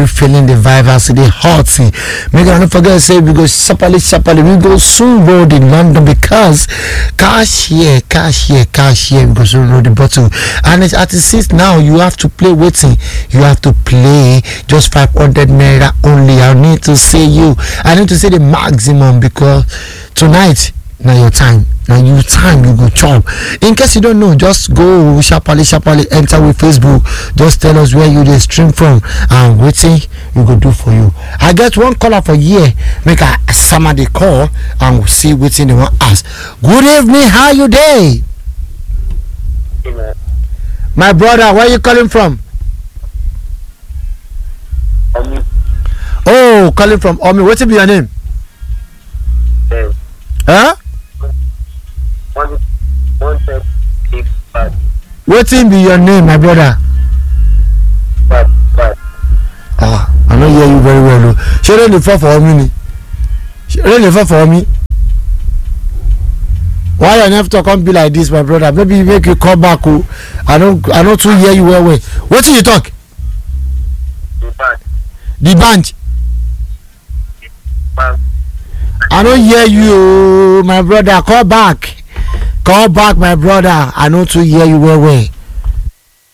you feeling the vibe as the hot? Make sure don't forget to say we go sharply. We go soon road in London because cash here. We go soon road the bottle. And it's at the 6 now. You have to play waiting. You have to play just 500 naira only. I need to say the maximum because tonight now your time. You go chop. In case you don't know, just go sharply enter with Facebook. Just tell us where you dey stream from and waiting we go do for you. I get one caller for here. Make a summer the call and we'll see waiting they want ask. Good evening, how you day? My brother, where you calling from? Oh, calling from Omi. What's be your name? Huh? Wetin be your name, my brother? I don't hear you very well. She don't dey fall for me. Why your never talk come be like this, my brother? Maybe make you come back. I don't too hear you well. Wetin you talk? The band. I don't hear you, my brother. Call back, my brother. I don't too hear you well.